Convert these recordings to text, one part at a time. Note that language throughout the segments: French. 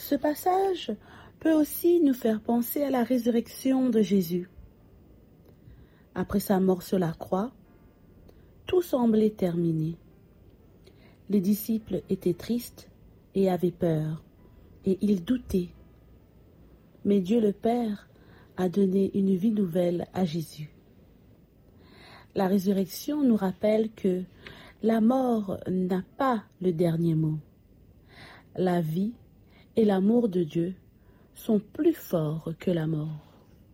Ce passage peut aussi nous faire penser à la résurrection de Jésus. Après sa mort sur la croix, tout semblait terminé. Les disciples étaient tristes et avaient peur, et ils doutaient. Mais Dieu le Père a donné une vie nouvelle à Jésus. La résurrection nous rappelle que la mort n'a pas le dernier mot. La vie et l'amour de Dieu sont plus forts que la mort.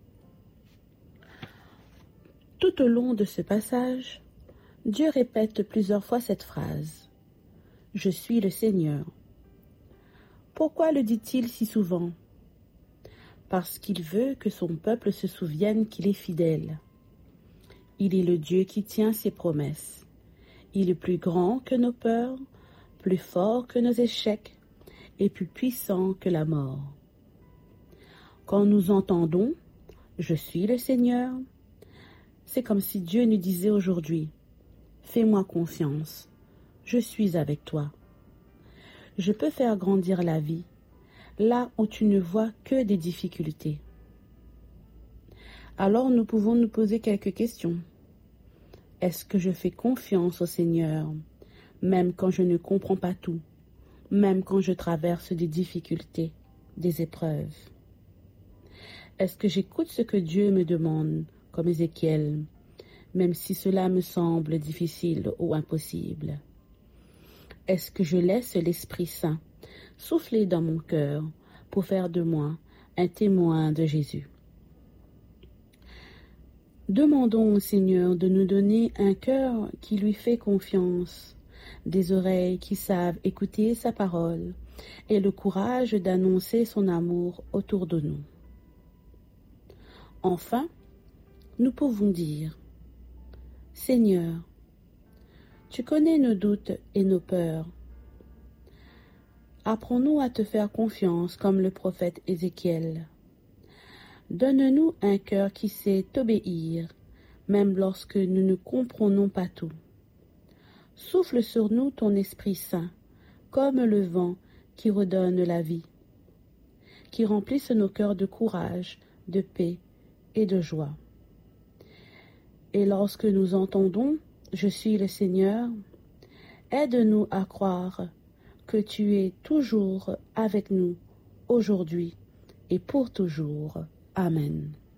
Tout au long de ce passage, Dieu répète plusieurs fois cette phrase. « Je suis le Seigneur ». Pourquoi le dit-il si souvent? Parce qu'il veut que son peuple se souvienne qu'il est fidèle. Il est le Dieu qui tient ses promesses. Il est plus grand que nos peurs, plus fort que nos échecs et plus puissant que la mort. Quand nous entendons « Je suis le Seigneur », c'est comme si Dieu nous disait aujourd'hui « Fais-moi confiance, je suis avec toi. Je peux faire grandir la vie, là où tu ne vois que des difficultés. » Alors nous pouvons nous poser quelques questions. Est-ce que je fais confiance au Seigneur, même quand je ne comprends pas tout, même quand je traverse des difficultés, des épreuves? Est-ce que j'écoute ce que Dieu me demande, comme Ézéchiel, même si cela me semble difficile ou impossible? Est-ce que je laisse l'Esprit Saint souffler dans mon cœur pour faire de moi un témoin de Jésus? Demandons au Seigneur de nous donner un cœur qui lui fait confiance, des oreilles qui savent écouter sa parole et le courage d'annoncer son amour autour de nous. Enfin, nous pouvons dire « Seigneur, tu connais nos doutes et nos peurs. Apprends-nous à te faire confiance comme le prophète Ézéchiel. Donne-nous un cœur qui sait t'obéir, même lorsque nous ne comprenons pas tout. Souffle sur nous ton Esprit Saint, comme le vent qui redonne la vie, qui remplisse nos cœurs de courage, de paix et de joie. Et lorsque nous entendons « Je suis le Seigneur », aide-nous à croire que tu es toujours avec nous, aujourd'hui et pour toujours. Amen.